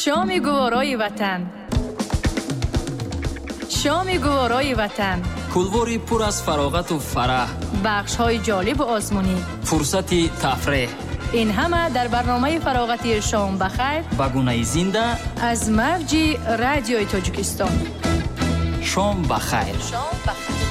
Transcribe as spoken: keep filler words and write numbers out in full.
شام گوارای وطن. شام گوارای وطن. کلواری پر از فراغت و فرح. بخش های جالب و آزمونی. فرصتی تفریح. این همه در برنامه فراغتی شام بخیر با گونه زنده از موج رادیوی تاجیکستان. شام بخیر. شام بخیر.